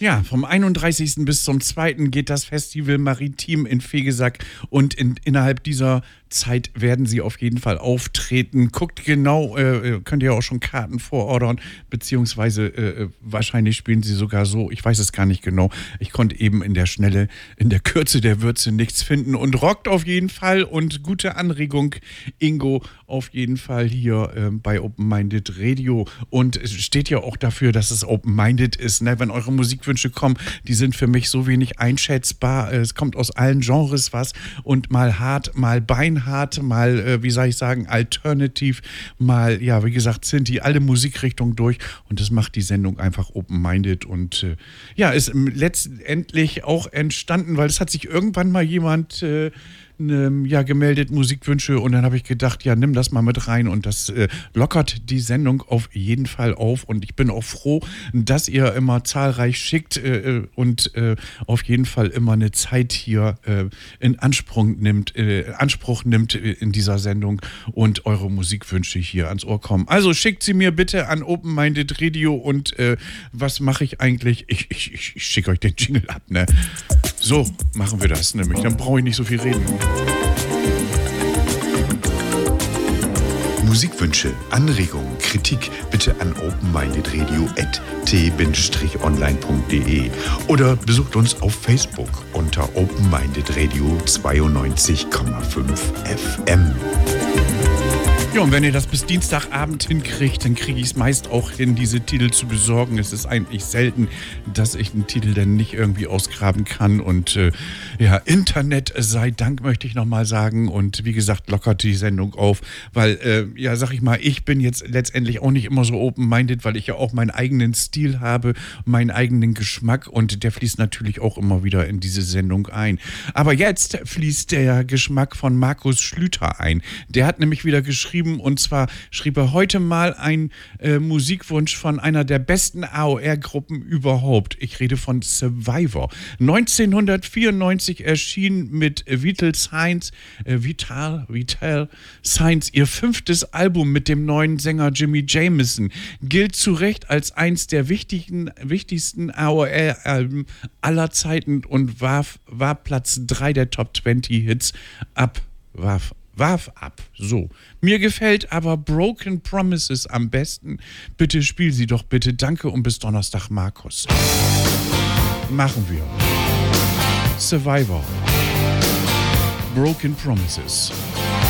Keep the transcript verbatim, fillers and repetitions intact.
Ja, vom einunddreißigsten bis zum zweiten geht das Festival Maritim in Vegesack und in, innerhalb dieser Zeit werden sie auf jeden Fall auftreten. Guckt genau, äh, könnt ihr auch schon Karten vorordern, beziehungsweise äh, wahrscheinlich spielen sie sogar so, ich weiß es gar nicht genau. Ich konnte eben in der Schnelle, in der Kürze der Würze nichts finden und rockt auf jeden Fall und gute Anregung, Ingo, auf jeden Fall hier äh, bei Open Minded Radio und es steht ja auch dafür, dass es Open Minded ist, ne? Wenn eure Musikwünsche kommen, die sind für mich so wenig einschätzbar. Es kommt aus allen Genres was und mal hart, mal beinhart, mal, äh, wie soll ich sagen, alternativ, mal, ja, wie gesagt, sind die alle Musikrichtungen durch und das macht die Sendung einfach open-minded und äh, ja, ist letztendlich auch entstanden, weil es hat sich irgendwann mal jemand äh, Ne, ja, gemeldet, Musikwünsche und dann habe ich gedacht, ja, nimm das mal mit rein und das äh, lockert die Sendung auf jeden Fall auf und ich bin auch froh, dass ihr immer zahlreich schickt äh, und äh, auf jeden Fall immer eine Zeit hier äh, in Anspruch nimmt, äh, Anspruch nimmt äh, in dieser Sendung und eure Musikwünsche hier ans Ohr kommen. Also schickt sie mir bitte an Open Minded Radio und äh, was mache ich eigentlich? Ich, ich, ich, ich schicke euch den Jingle ab, ne? So machen wir das nämlich, dann brauche ich nicht so viel reden. Musikwünsche, Anregungen, Kritik bitte an openmindedradio at t online punkt de oder besucht uns auf Facebook unter Open Minded Radio zweiundneunzig Komma fünf F M. Ja, und wenn ihr das bis Dienstagabend hinkriegt, dann kriege ich es meist auch hin, diese Titel zu besorgen. Es ist eigentlich selten, dass ich einen Titel dann nicht irgendwie ausgraben kann. Und äh, ja, Internet sei Dank, möchte ich nochmal sagen. Und wie gesagt, lockert die Sendung auf. Weil, äh, ja, sag ich mal, ich bin jetzt letztendlich auch nicht immer so open-minded, weil ich ja auch meinen eigenen Stil habe, meinen eigenen Geschmack. Und der fließt natürlich auch immer wieder in diese Sendung ein. Aber jetzt fließt der Geschmack von Markus Schlüter ein. Der hat nämlich wieder geschrieben, und zwar schrieb er heute mal einen äh, Musikwunsch von einer der besten A O R-Gruppen überhaupt. Ich rede von Survivor. neunzehnhundertvierundneunzig erschien mit Vital Signs, äh, Vital, Vital Signs ihr fünftes Album mit dem neuen Sänger Jimmy Jamison. Gilt zu Recht als eins der wichtigen, wichtigsten A O R-Alben aller Zeiten und warf, war Platz drei der Top zwanzig Hits ab, warf Warf ab, so. Mir gefällt aber Broken Promises am besten. Bitte spiel sie doch bitte. Danke und bis Donnerstag, Markus. Machen wir. Survivor. Broken Promises.